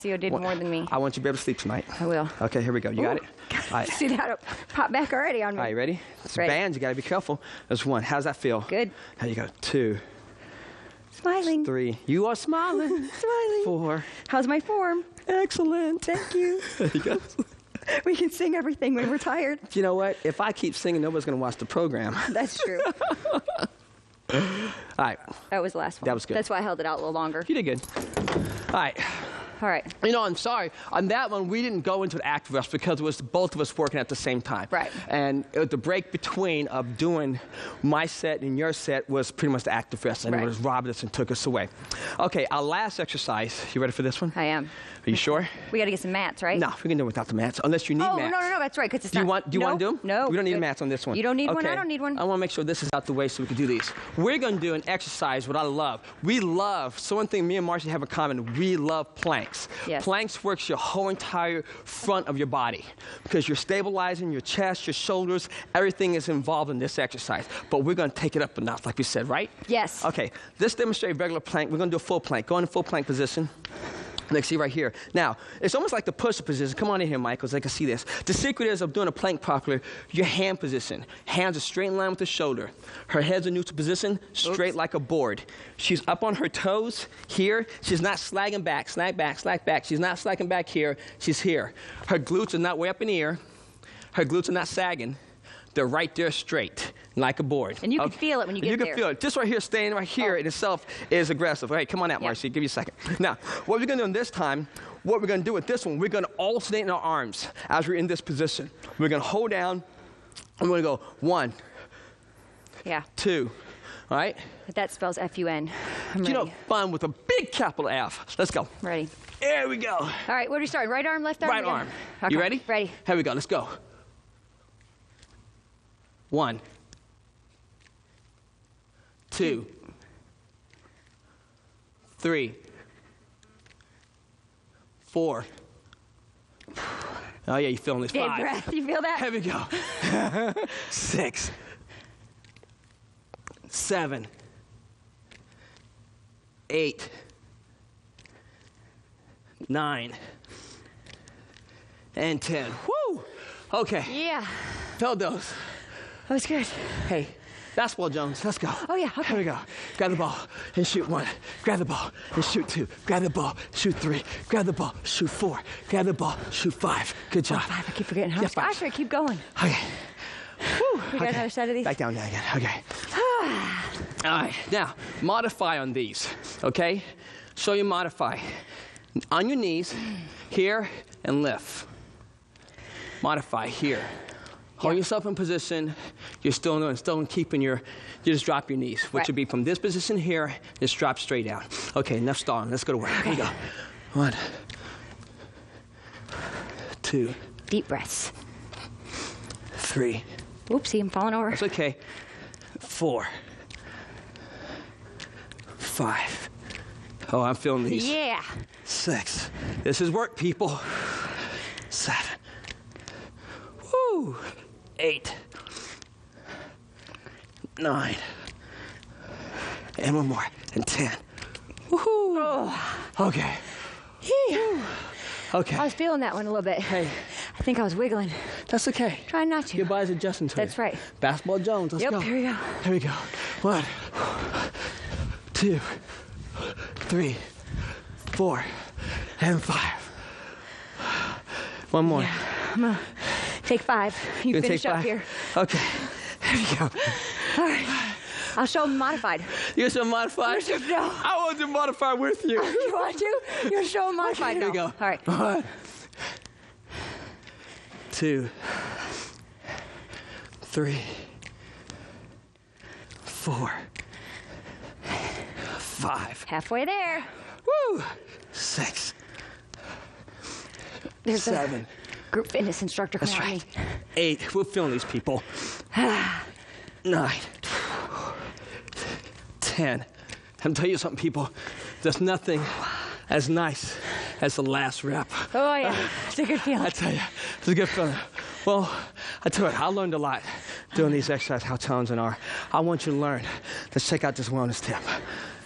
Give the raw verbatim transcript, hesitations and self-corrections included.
Theo did more than me. I want you to be able to sleep tonight. I will. Okay, here we go. You Ooh. got it? All right. See that pop back already on me. All right, you ready? It's Ready. bands. You got to be careful. There's one. How's that feel? Good. There you go. Two. Smiling. Three. You are smiling. Smiling. Four. How's my form? Excellent. Thank you. There you go. We can sing everything when we're tired. You know what? If I keep singing, nobody's going to watch the program. That's true. All right. That was the last one. That was good. That's why I held it out a little longer. You did good. All right. All right. You know, I'm sorry. On that one, we didn't go into an active rest because it was both of us working at the same time. Right. And it, the break between of doing my set and your set was pretty much the active rest. And Right. it was Robinson took us away. Okay, our last exercise. You ready for this one? I am. Are you sure? We got to get some mats, right? No, we can do it without the mats, unless you need Oh, mats. no, no, no, that's right, because it's Do you not. want? Do you no, want to do them? No. We don't need good. mats on this one. You don't need one. Okay. I don't need one. I want to make sure this is out the way so we can do these. We're going to do an exercise. What I love. We love. So one thing me and Marcy have in common. We love planks. Yes. Planks works your whole entire front of your body because you're stabilizing your chest, your shoulders. Everything is involved in this exercise. But we're going to take it up a notch, like we said, right? Yes. Okay. Let's demonstrate regular plank. We're going to do a full plank. Go in full plank position. Let's see right here. Now, it's almost like the push-up position. Come on in here, Michael, so I can see this. The secret is of doing a plank properly, your hand position. Hands are straight in line with the shoulder. Her head's in neutral position, straight Oops. like a board. She's up on her toes here. She's not slagging back, snag back, slack back. She's not slacking back here. She's here. Her glutes are not way up in the air. Her glutes are not sagging. They're right there straight, like a board. And you can feel it when you get You there. can feel it. This right here, staying right here Oh. in itself is aggressive. All right, come on out, Yep. Marcy. Give you a second. Now, what we're going to do this time, what we're going to do with this one, we're going to alternate in our arms as we're in this position. We're going to hold down, and we're going to go one, Yeah. two, all right? But that spells F U N. I'm You ready. know, fun with a big capital F. Let's go. Ready. There we go. All right, where do we start? Right arm, left arm? Right again? arm. Okay. You ready? Ready. Here we go. Let's go. One, two, three, four. Oh, yeah, you're feeling this. Big Five. breath. You feel that? Here we go. Six, seven, eight, nine, and ten. Woo! Okay, Yeah. felt those. That was good. Hey, basketball Jones, let's go. Oh, yeah, okay. Here we go. Grab the ball and shoot one. Grab the ball and shoot two. Grab the ball, shoot three. Grab the ball, shoot four. Grab the ball, shoot five. Good job. Five. I keep forgetting how Yeah, much. five. Actually, keep going. Okay. Whew. We got another set of these? Back down there again. Okay. All right. Now, modify on these, okay? So you modify. On your knees, here, and lift. Modify here. Hold Yeah. yourself in position. You're still doing, still keeping your, you just drop your knees, which Right. would be from this position here, just drop straight down. Okay, enough stalling. Let's go to work. Here we go. One, two, Deep breaths. three. Oopsie, I'm falling over. That's okay. Four, five. Oh, I'm feeling these. Yeah. Six. This is work, people. Seven. Woo. Eight. Nine. And one more. And ten. Woohoo. Okay. Okay. I was feeling that one a little bit. Hey, I think I was wiggling. that's okay. Trying not to. Your body's adjusting to That's it. right. Basketball Jones, let's Yep, go. here we go. Here we go. One, two, three, four, and five. One more. Yeah. I'm gonna take five. You gonna finish take up five? here. Okay. Here we go. All right. I'll show them modified. You want some modified? No. I want to modify with you. You want to? You're showing modified Here we now. go. All right. One, two, three, four, five. Halfway there. Woo! Six, There's seven. a group fitness instructor That's coming right. at me. Eight. We're feeling these people. Nine. Ten. I'm telling you something, people. There's nothing as nice as the last rep. Oh, yeah. It's a good feeling. I tell you, it's a good feeling. Well, I tell you what, I learned a lot doing these exercises, how challenging they are. I want you to learn. Let's check out this wellness tip.